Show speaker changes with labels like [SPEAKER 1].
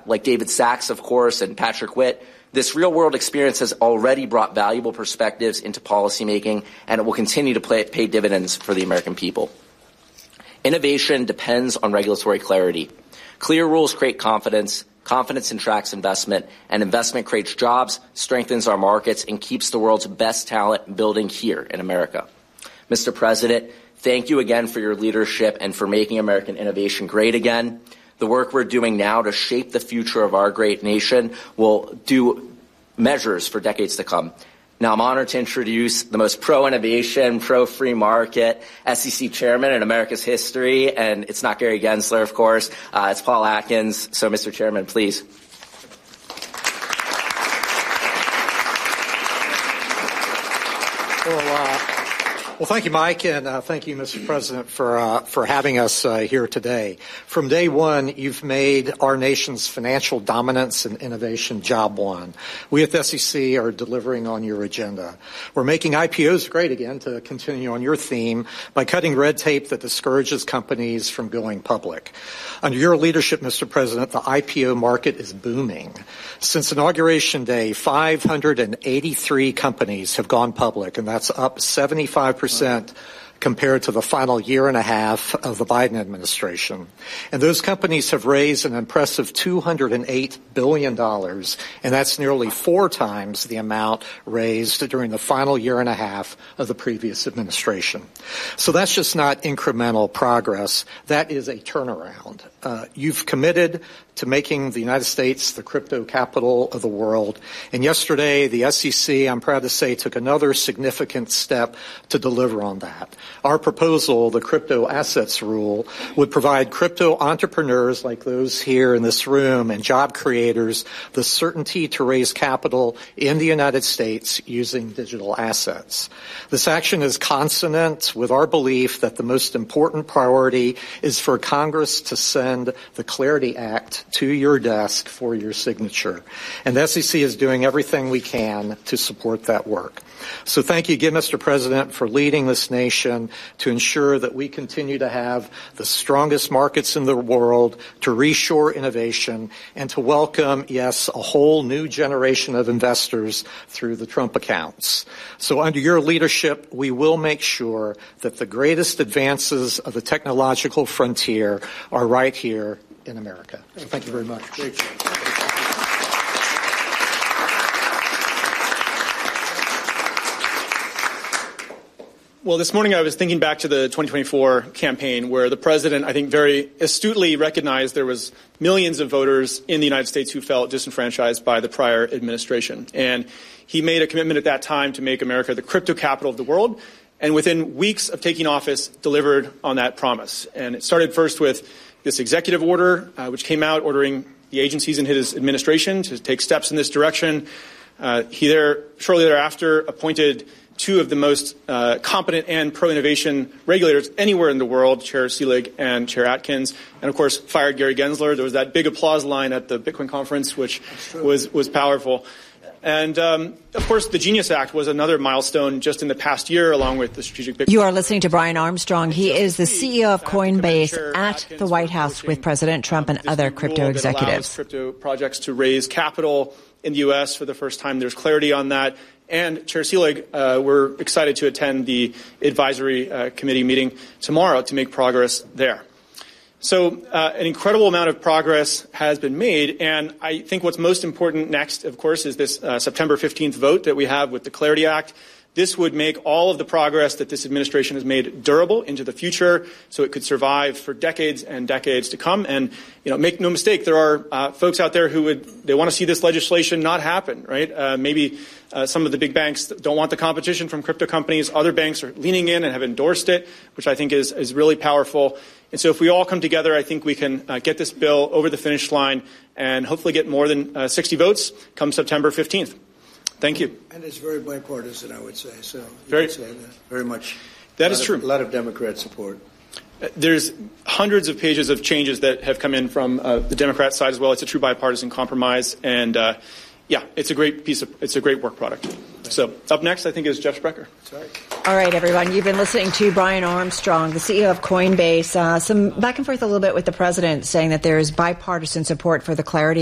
[SPEAKER 1] like David Sachs, of course, and Patrick Witt. This real-world experience has already brought valuable perspectives into policymaking, and it will continue to pay dividends for the American people. Innovation depends on regulatory clarity. Clear rules create confidence. Confidence attracts investment, and investment creates jobs, strengthens our markets, and keeps the world's best talent building here in America. Mr. President, thank you again for your leadership and for making American innovation great again. The work we're doing now to shape the future of our great nation will do measures for decades to come. Now, I'm honored to introduce the most pro-innovation, pro-free market SEC chairman in America's history, and it's not Gary Gensler, of course. It's Paul Atkins. So, Mr. Chairman, please.
[SPEAKER 2] Well, thank you, Mike, and thank you, Mr. President, for having us here today. From day one, you've made our nation's financial dominance and innovation job one. We at the SEC are delivering on your agenda. We're making IPOs great again, to continue on your theme, by cutting red tape that discourages companies from going public. Under your leadership, Mr. President, the IPO market is booming. Since Inauguration Day, 583 companies have gone public, and that's up 75% compared to the final year and a half of the Biden administration. And those companies have raised an impressive $208 billion, and that's nearly 4 times the amount raised during the final year and a half of the previous administration. So that's just not incremental progress. That is a turnaround. You've committed to making the United States the crypto capital of the world. And yesterday, the SEC, I'm proud to say, took another significant step to deliver on that. Our proposal, the crypto assets rule, would provide crypto entrepreneurs like those here in this room and job creators the certainty to raise capital in the United States using digital assets. This action is consonant with our belief that the most important priority is for Congress to send the Clarity Act to your desk for your signature. And the SEC is doing everything we can to support that work. So thank you again, Mr. President, for leading this nation to ensure that we continue to have the strongest markets in the world, to reshore innovation, and to welcome, yes, a whole new generation of investors through the Trump accounts. So under your leadership, we will make sure that the greatest advances of the technological frontier are right here in America. So thank you very much.
[SPEAKER 3] Well, this morning I was thinking back to the 2024 campaign where the president, I think, very astutely recognized there was millions of voters in the United States who felt disenfranchised by the prior administration. And he made a commitment at that time to make America the crypto capital of the world. And within weeks of taking office, delivered on that promise. And it started first with this executive order, which came out ordering the agencies in his administration to take steps in this direction. Shortly thereafter, appointed 2 of the most competent and pro-innovation regulators anywhere in the world, Chair Selig and Chair Atkins, and of course fired Gary Gensler. There was that big applause line at the Bitcoin conference, which was powerful. And, of course, the Genius Act was another milestone just in the past year, along with the strategic Bitcoin.
[SPEAKER 4] You are listening to Brian Armstrong. He is the CEO of Coinbase at the White House with President Trump and other crypto executives.
[SPEAKER 3] Crypto projects to raise capital in the U.S. for the first time. There's clarity on that. And Chair Selig, we're excited to attend the advisory committee meeting tomorrow to make progress there. So an incredible amount of progress has been made, and I think what's most important next, of course, is this September 15th vote that we have with the Clarity Act. This would make all of the progress that this administration has made durable into the future, so it could survive for decades and decades to come. And, make no mistake, there are folks out there who they want to see this legislation not happen, right? Maybe some of the big banks don't want the competition from crypto companies. Other banks are leaning in and have endorsed it, which I think is really powerful. And so if we all come together, I think we can get this bill over the finish line and hopefully get more than 60 votes come September 15th. Thank you.
[SPEAKER 5] And it's very bipartisan, I would say. So very much.
[SPEAKER 3] That is true.
[SPEAKER 5] A lot of Democrat support.
[SPEAKER 3] There's hundreds of pages of changes that have come in from the Democrat side as well. It's a true bipartisan compromise, and it's a great work product. So up next, I think, is Jeff Sprecher.
[SPEAKER 5] Sorry.
[SPEAKER 4] All right, everyone. You've been listening to Brian Armstrong, the CEO of Coinbase. Some back and forth a little bit with the president, saying that there is bipartisan support for the Clarity